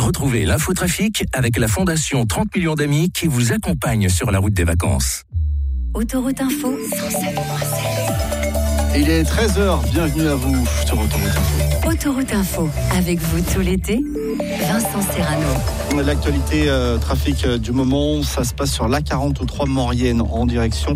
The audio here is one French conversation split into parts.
Retrouvez l'infotrafic avec la Fondation 30 millions d'amis qui vous accompagne sur la route des vacances. Autoroute Info, 107.7. Il est 13h, bienvenue à vous sur Autoroute Info. Autoroute Info, avec vous tout l'été, Vincent Serrano. L'actualité trafic du moment, ça se passe sur l'A43 Maurienne en direction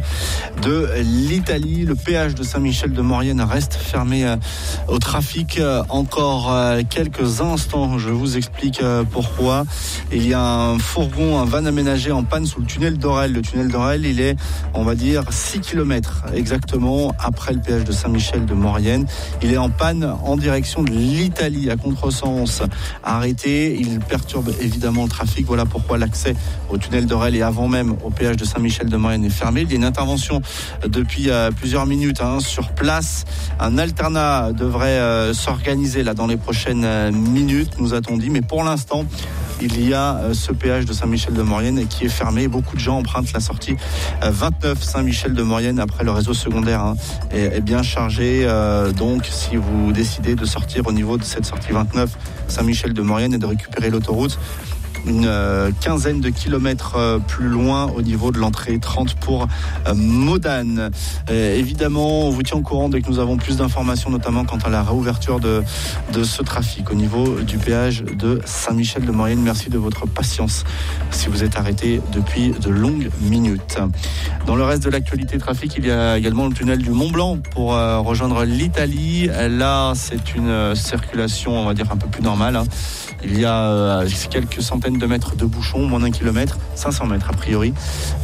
de l'Italie. Le péage de Saint-Michel de Maurienne reste fermé au trafic encore quelques instants. Je vous explique pourquoi. Il y a un fourgon, un van aménagé en panne sous le tunnel d'Orel. Le tunnel d'Orel, il est, on va dire, 6 km exactement après le péage de Saint-Michel de Maurienne. Il est en panne en direction de l'Italie, à contresens arrêté. Il perturbe évidemment le trafic. Voilà pourquoi l'accès au tunnel d'Orel et avant même au péage de Saint-Michel de Maurienne est fermé. Il y a une intervention depuis plusieurs minutes sur place. Un alternat devrait s'organiser là dans les prochaines minutes, nous a-t-on dit. Mais pour l'instant, il y a ce péage de Saint-Michel de Maurienne qui est fermé. Beaucoup de gens empruntent la sortie 29 Saint-Michel de Maurienne. Après, le réseau secondaire est bien chargé. Donc, si vous décidez de sortir au niveau de cette sortie 29 Saint-Michel de Maurienne et de récupérer l'autoroute, une quinzaine de kilomètres plus loin au niveau de l'entrée 30 pour Modane. Évidemment, on vous tient au courant dès que nous avons plus d'informations, notamment quant à la réouverture de ce trafic au niveau du péage de Saint-Michel de Maurienne. Merci de votre patience si vous êtes arrêté depuis de longues minutes. Dans le reste de l'actualité trafic, il y a également le tunnel du Mont-Blanc pour rejoindre l'Italie. Là, c'est une circulation, on va dire, un peu plus normale. Il y a quelques centaines de mètres de bouchons, moins d'un kilomètre, 500 mètres a priori,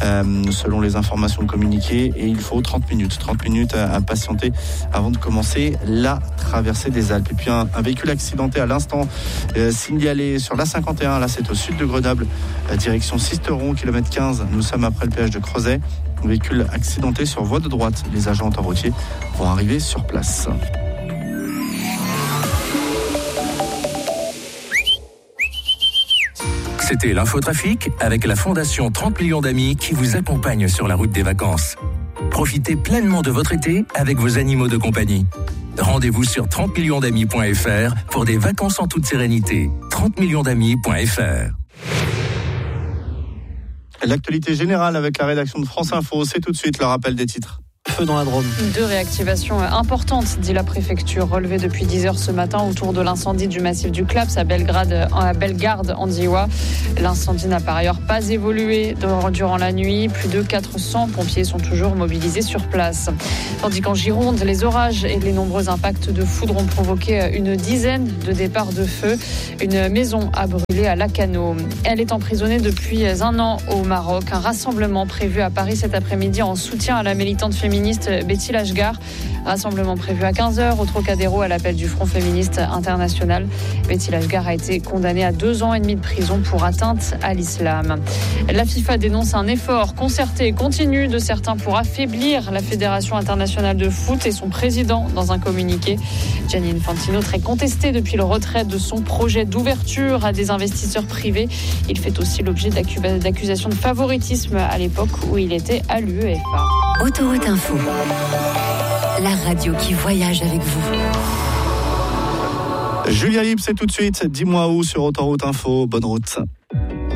selon les informations communiquées. Et il faut 30 minutes à patienter avant de commencer la traversée des Alpes. Et puis un véhicule accidenté à l'instant signalé sur l'A51, là c'est au sud de Grenoble, direction Sisteron, kilomètre 15. Nous sommes après le péage de Crozet. Un véhicule accidenté sur voie de droite. Les agents autoroutiers vont arriver sur place. C'était l'infotrafic avec la Fondation 30 millions d'amis qui vous accompagne sur la route des vacances. Profitez pleinement de votre été avec vos animaux de compagnie. Rendez-vous sur 30millionsdamis.fr pour des vacances en toute sérénité. 30millionsdamis.fr. L'actualité générale avec la rédaction de France Info, c'est tout de suite le rappel des titres. Feu dans la Drôme. 2 réactivations importantes, dit la préfecture, relevées depuis 10h ce matin autour de l'incendie du massif du Claps à Bellegarde en Diois. L'incendie n'a par ailleurs pas évolué durant la nuit. Plus de 400 pompiers sont toujours mobilisés sur place. Tandis qu'en Gironde, les orages et les nombreux impacts de foudre ont provoqué une dizaine de départs de feu. Une maison a brûlé à Lacanau. Elle est emprisonnée depuis un an au Maroc. Un rassemblement prévu à Paris cet après-midi en soutien à la militante féministe Betty Lachgar. Rassemblement prévu à 15h au Trocadéro à l'appel du Front féministe international. Betty Lachgar a été condamnée à 2 ans et demi de prison pour atteinte à l'islam. La FIFA dénonce un effort concerté et continu de certains pour affaiblir la Fédération internationale de foot et son président dans un communiqué. Gianni Infantino, très contesté depuis le retrait de son projet d'ouverture à des investisseurs privés. Il fait aussi l'objet d'accusations de favoritisme à l'époque où il était à l'UEFA. Autoroute Info, la radio qui voyage avec vous. Julia Libre, c'est tout de suite. Dis-moi où sur Autoroute Info. Bonne route.